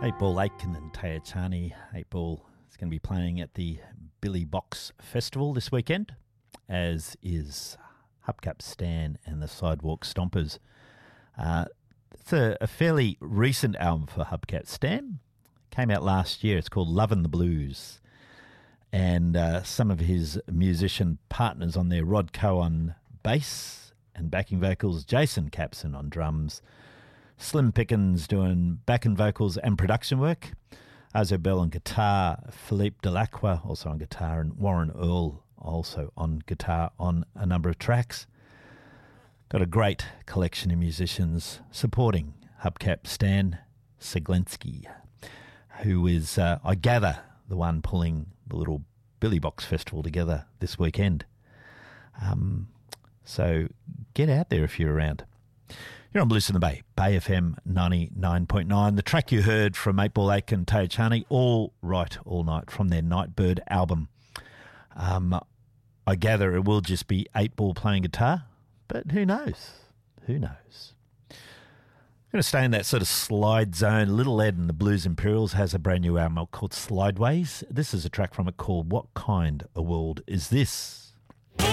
Eight Ball Aiken and Taya Chani. Eight Ball is going to be playing at the Billy Box Festival this weekend, as is Hubcap Stan and the Sidewalk Stompers. It's a fairly recent album for Hubcap Stan. Came out last year. It's called Lovin' the Blues. And some of his musician partners on there, Rod Coe on bass and backing vocals, Jason Capson on drums, Slim Pickens doing backing vocals and production work, Azo Bell on guitar, Philippe Delacroix also on guitar, and Warren Earl also on guitar on a number of tracks. Got a great collection of musicians supporting Hubcap Stan Siglinski, who is, I gather, the one pulling the little Billy Box Festival together this weekend. So get out there if you're around. You're on Blues in the Bay, Bay FM 99.9. The track you heard from Eight Ball Aiken and Taya Chani, All Right All Night, from their Nightbird album. I gather it will just be Eight Ball playing guitar, but who knows? Who knows? I'm going to stay in that sort of slide zone. Little Ed and the Blues Imperials has a brand new album called Slideways. This is a track from it called What Kind of World Is This?